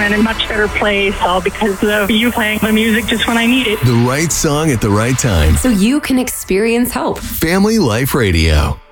I'm in a much better place, all because of you playing the music just when I need it. The right song at the right time. So you can experience hope. Family Life Radio.